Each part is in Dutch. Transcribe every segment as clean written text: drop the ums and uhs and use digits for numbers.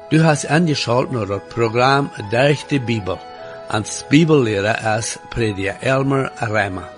Du hast angeschaut naar het programma Durch de Bibel. Als Bibellehrer is Prediger Elmer Reimer.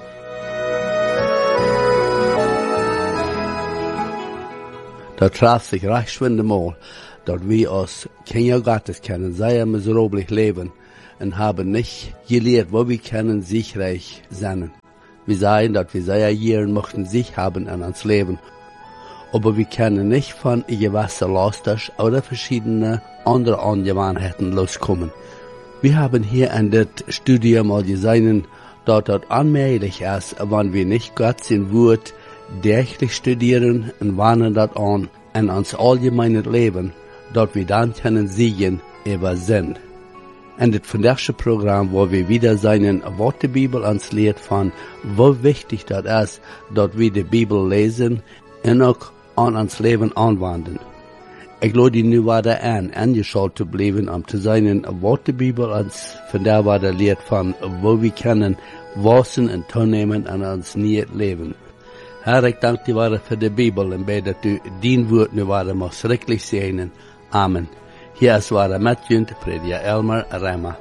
Dat traf sich recht schwinde mal, dat wir als Kinder Gottes können sehr miserablich leben und haben nicht gelehrt, wo wir können siegreich sein. Wir sagen, dass wir sehr Jahren möchten sich haben in uns Leben. Aber wir können nicht von gewissen Lasters oder verschiedene andere Angewohnheiten loskommen. Wir haben hier in das Studium mal gesehen, dass das unmöglich ist, wenn wir nicht Gott sein Wort täglich studieren und wenden das an in uns allgemeines Leben, dass wir dann können siegen über Sinn. In das vandaagse Programm, wo wir wieder seinen Wort der Bibel ans Lehrt von, wo wichtig das ist, dass wir die Bibel lesen und auch an ons Leben anwenden. Ich lade die nu wieder angeschaut zu bleiben, zu seinen Wort der Bibel ans vandaag wieder lehrt von, wo wir können wachsen und toenemen an ons nieuw Leben. Herr, ich danke dir wieder für die Bibel und bete, dass du dein Wort nu wieder mal schrecklich segnen. Amen. Hier ist wieder Matthew, Prediger Elmer Reimer.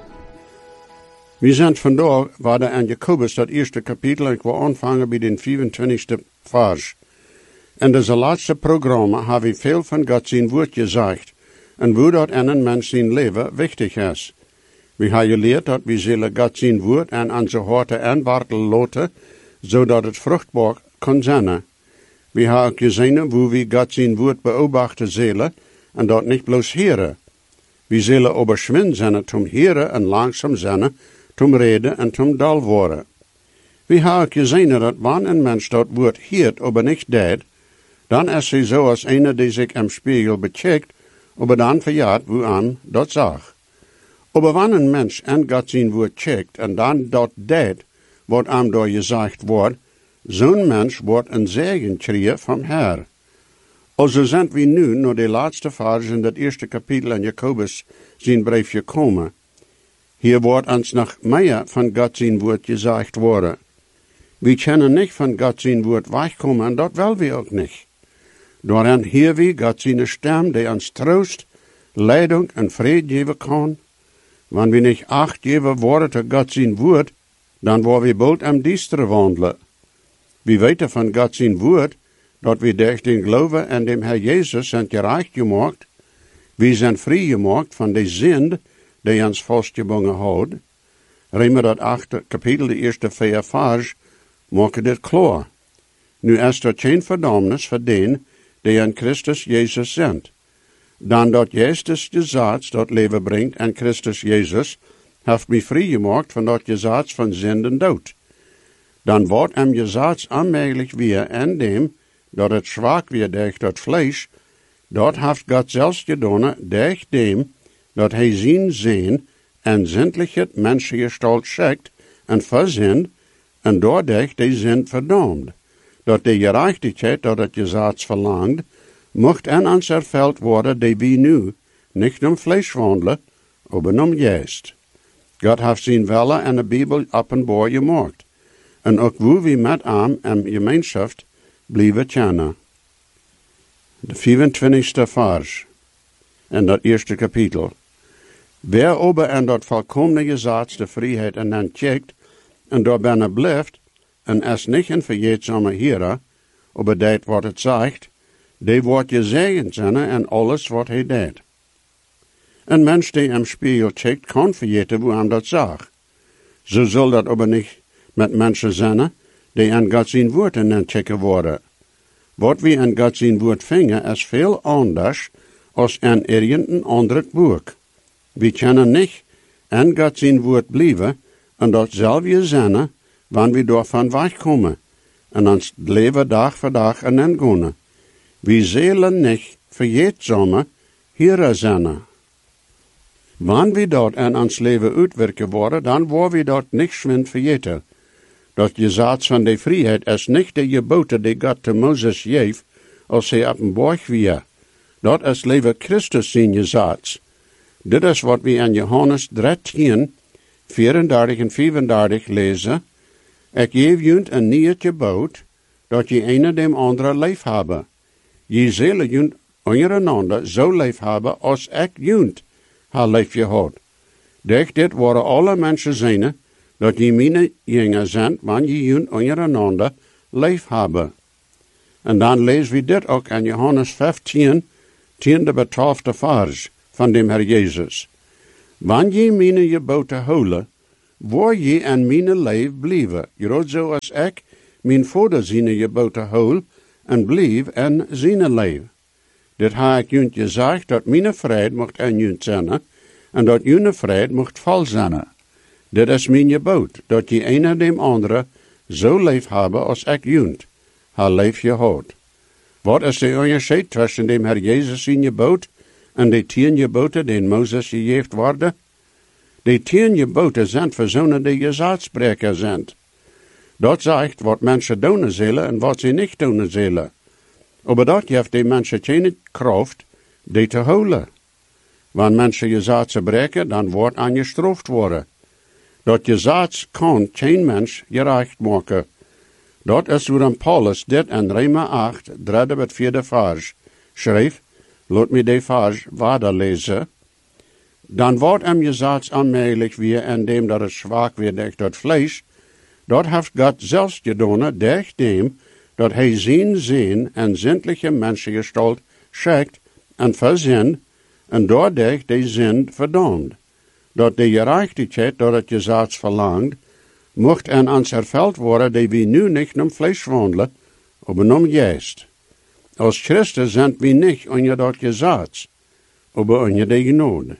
Wir sind vandaag wieder in Jakobus, das erste Kapitel. Ich will anfangen bei den 25. Vers. In deze laatste programma habe ich viel von Gott sein Wort gesagt und wo dort einen Menschen Leben wichtig ist. Wir haben geleerd dass wir zullen Gott sein Wort an onze Horte anwarten laten, zodat het vruchtbaar kan zijn. Wir haben gesehen, wo wir Gott sein Wort beobachten zullen und dort nicht bloß hören. Wir zullen aber schwind zijn zum hören und langsam zijn, zum reden und zum dal worden. Wir haben gesehen, dass wann ein Mensch dort Wort hört, aber nicht deed, dan is hij zo als einer, die zich im Spiegel becheckt, aber dan verjaart wo an dat zag. Aber wann ein Mensch an Gott sein Wort checkt en dan dat deed, wat am door gezegd wordt, zo'n Mensch wordt een Segen kriegen vom Herr. Also sind wir nun naar de laatste Vers in dat eerste Kapitel in Jakobus zijn brief gekommen. Hier wordt ons nog meer van Gott sein Wort gezegd worden. Wir können nicht von Gott sein Wort wegkommen, und das wollen wir auch nicht. Daarin hier wir Gott seine Stimme, die uns Trost, Leidung und Frieden geben kann. Wenn wir nicht Acht geben worden zu Gott sein Wort, dann wollen wir bald am Diestre wandeln. Wir weten von Gott sein Wort, dass wir durch den Glauben an dem Herr Jesus sind gerecht gemacht. Wir sind frei gemacht von der Sünde, die uns festgebunden hat. Römer das 8. Kapitel, die erste 4 Vers, maken dit klar. Nu is er geen verdammnis voor den, die in Christus Jezus zijn. Dan dat Jezus gezats dat leven brengt in Christus Jezus, heeft mij vrijgemaakt van dat gezats van zin en dood. Dan wordt hem gezats onmogelijk weer in dem, dat het zwak weer durch dat vlees, dat heeft God zelfs gedaan durch dem, dat hij zijn zin en zindlichheid mensengestalt schickt en verzint, en doordat die sind verdammt. Dat de gerechtigheid dat het gezats verlangt, mocht in ons erveld worden, die we nu niet om vlees wandelen, aber om geest. God heeft zijn wille in de Bibel openbaar gemaakt. En ook hoe we met hem in gemeenschap blijven kennen. De 24. vers in dat eerste kapitel. Wer aber in dat volkomene gezats de vrijheid en dan checkt, en daar binnen blijft, en is niet een vergeetzame Heer, aber deed wat het zegt, die wordt gezegend zijn en alles wat hij deed. Een mens die im Spiegel checkt, kan vergeten hoe hem dat zag. Zo zal dat aber niet met mensen zijn, die aan God zijn woord en dan checken worden. Wat we aan God zijn woord vingen, is veel anders als in irgendein ander boek. We kunnen niet aan God zijn woord blijven, en dat zal we zijn, wanneer we daarvan wegkomen, en ons leven dag voor dag en gaan. We zullen niet vergeetzame Heeren zijn. Wanneer we dat in ons leven uitwerken worden, dan worden we dat niet schwind vergeten. Dat gezats van de vrijheid is niet de geboten die God te Mozes geeft, als hij op een borg weer. Dat is leven Christus zijn gezats. Dit is wat we in Johannes 13, 34 en 35 lezen. Ik geef junt een nieuw gebod, dat je een dem andere lief hebben. Je zullen junt ondereinander zo lief hebben als ik junt haar lief gehad. Dech dit worden alle mensen zijn, dat je mijn jingen zijn, wanneer je junt ondereinander lief hebben. En dan lezen we dit ook in Johannes 15, 10 de 12e vers van dem Herr Jezus. Wanneer je mijn geboten houden, waar je en mijn leef blijven, groot zoals ik mijn vader zijn geboten hou en blijf en zijn leef. Dit ha ik junt gezegd, dat mijn vrede mocht en junt zijn, en dat jullie vrede mocht vol zijn. Dit is mijn gebod, dat je een en dem andere zo lief hebben als ik junt, haar lief gehad. Wat is de onderscheid tussen dem Herr Jezus zijn gebod en de 10 geboten die Mozes gegeven worden? De 10 geboten zijn voor zonen die gezaadspreker zijn. Dat zegt wat mensen doen zullen en wat ze niet doen zullen. Maar dat geeft die mensen geen kracht die te houden. Wanneer mensen gezaads breken, dan wordt aan gestraft worden. Dat gezaads kan geen mens gerecht maken. Dat is waarom Paulus dit in Römer 8, 3 tot 4 vers schreef. Laat me die vers verder lezen. Dan wordt hem gezaads aanmerkelijk weer en dem dat het zwak weer durch dat vlees. Dat heeft God zelfs gedaan, durch dem dat hij zijn zin en zindliche mensengestalt schickt en verzint, en doordat die zin verdammt. Dat de gerechtigheid dat het gezaads verlangt, mocht en ons erveld worden, die we nu niet om vlees wandelen, maar om geest. Als Christen zijn we niet onder dat gezaads, maar onder de genade.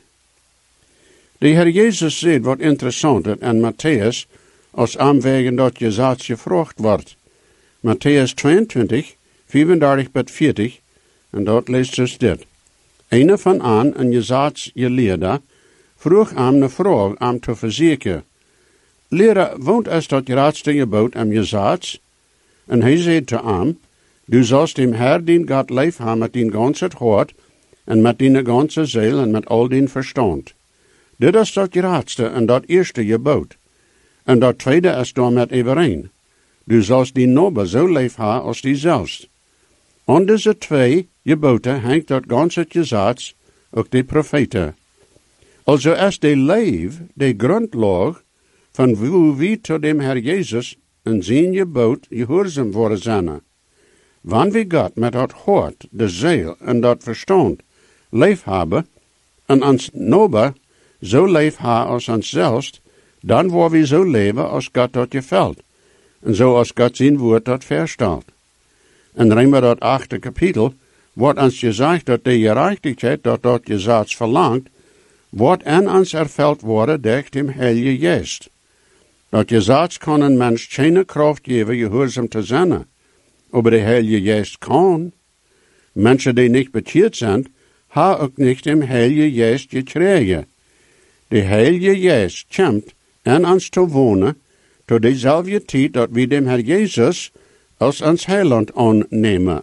De Heer Jezus zegt wat interessant in Matthäus, als aanwegen dat gezaads gevraagd wordt. Matthäus 22, 34 tot 40, en dat leest dus dit. Een van aan, een gezaadsgeleerde, vroeg aan een vraag om te verzekeren. Leraar, woont is dat raadste gebod am gezaads? En hij zei te hem, du sollst dem Herr dien God lief hebben met dien ganse hart, en met dien ganse ziel, en met al dien verstand. Dit is dat raadste en dat eerste gebod. En dat tweede is daarmee overeen. Du sollst die Nobel zo lief hebben als die zelfs. Aan deze 2 geboten hangt dat ganse gezaads, ook de profeten. Also is de leef, de grondlag, van hoe we tot dem Herr Jezus en zijn gebod gehoorzaam worden zijn. Wanneer we God met dat hart, de ziel en dat verstand lief hebben, en ons Nobel zo lief hebben als ons zelfs, dan worden we zo leven als God dat gefällt. En zoals God zijn woord dat verstelt. En Römer dat 8e kapitel wordt ons gezegd dat de gerechtigheid dat gezaads verlangt, wordt en ons erveld worden durch dem Heilige Geest. Dat gezaads kan een mens geen kracht geven gehoorzaam te zijn, aber de Heilige Geest kan. Mensen die niet bekeerd zijn, hebben ook niet dem Heilige Geest gekregen. De Heilige Geest komt en ons te wonen, tot dezelfde tijd dat we dem Herr Jezus als ons heiland aannemen.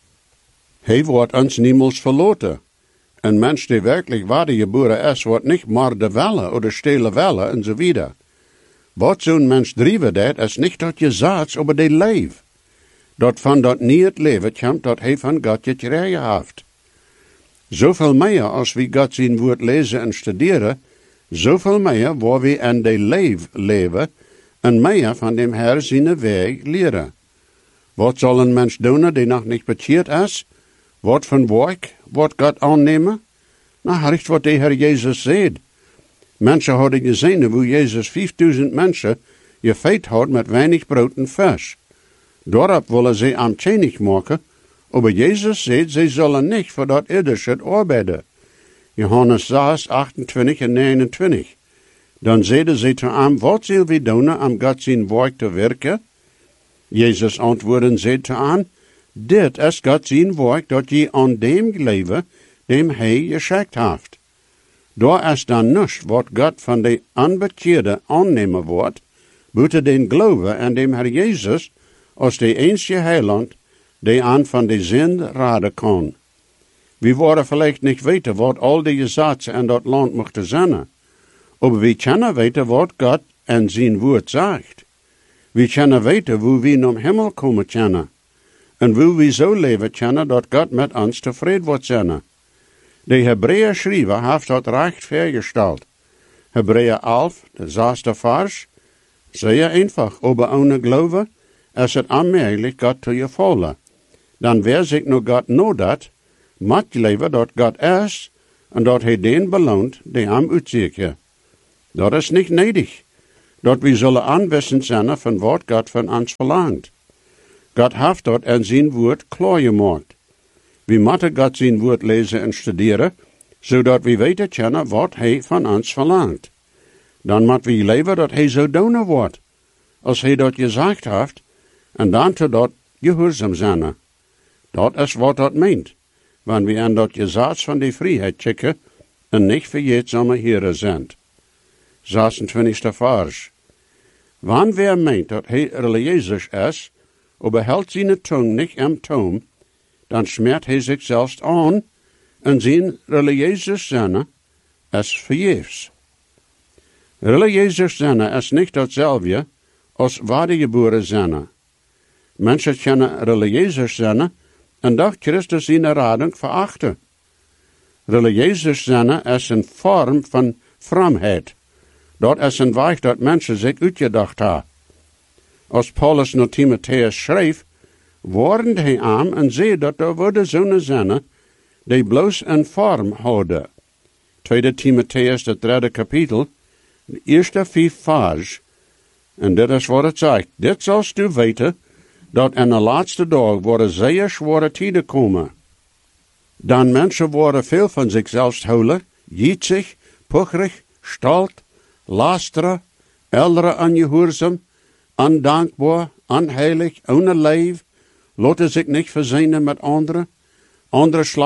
Hij wordt ons niemals verloten. Een mens die werkelijk wedergeboren is, wordt niet moorden willen of stelen willen en zo wieder. Wat zo'n mens drijven dat, is niet dat je zaad, maar de leef. Dat van dat niet het leven komt dat hij van God gekregen heeft. Zoveel meer als we God zijn woord lezen en studeren, zoveel meer waar we in de leef leven, en meer van dem Herr zijn weg leren. Wat zal een mens doen die nog niet bekeerd is? Wat van werk wordt God aannemen? Nou, recht wat de Heer Jezus zegt. Mensen hadden gezien hoe Jezus 5000 mensen gefeed had met weinig brood en vis. Daarop willen ze hem tjenig maken, maar Jezus zegt, ze zullen niet voor dat irdische arbeiden. Johannes 6, 28 en 29. Dan zeiden ze te hem, wat zullen we doen om God zijn werk te werken? Jezus antwoordde en zei te hem, dit is God zijn werk, dat je aan dem leven, dem hij geschikt heeft. Daar is dan niets wat God van de onbekeerde aannemen wordt, buiten den geloven en dem Herr Jezus, als de enige heiland, die aan van de zin raden kan. We worden vielleicht niet weten wat al die gezaten in dat land mochten zijn, maar we kunnen weten wat God en zijn woord zegt. We kunnen weten hoe we naar hemel komen kunnen. En wil we zo leven kennen dat God met ons tevreden wordt zijn. De Hebreeën schrijver heeft dat recht vergesteld. Hebreeën 11, de 6e vers. Sehr einfach, aber ohne Glaube ist es unmöglich, Gott zu gefallen. Dan wer zich nu God nodat, moet leven dat God is, en dat hij den beloont, die hem uitzoeken. Dat is niet nötig, dat we zullen aanwissend zijn van wat God van ons verlangt. God heeft dat in zijn woord klaar gemaakt. We moeten God zijn woord lezen en studeren, zodat we weten kunnen wat hij van ons verlangt. Dan moeten we leven dat hij zo doen wordt, als hij dat gezegd heeft, en dan te dat gehoorzaam zijn. Dat is wat dat meent, wanneer we aan dat gezag van die vrijheid kijken en niet vergeetzame heren zijn. 26e vers. Wanneer meent dat hij religieus is, behoudt zijn tong niet im toom, dan smert hij zichzelf aan en zijn religieuze zijn is vergeefs. Religieuze zijn is niet hetzelfde als wedergeboren zijn. Mensen kunnen religieuze zijn en dat Christus zijn rading verachten. Religieuze zijn is een vorm van fromheid. Dat is een weg dat mensen zich uitgedacht hebben. Als Paulus naar Timotheus schreef, warnde hij aan en zei dat er worden zonen zijn die bloos een vorm houden. 2 Timotheus, de 3e kapitel, de eerste 5 vers. En dit is wat het zegt. Dit zalst u weten, dat in de laatste dag worden zeer zware tijden komen. Dan mensen worden veel van zichzelf houden, jietsig, pucherig, stalt, lasteren, elderen ongehoorzaam, ondankbaar, onheilig, ohne leef, laten zich niet verzinnen met anderen,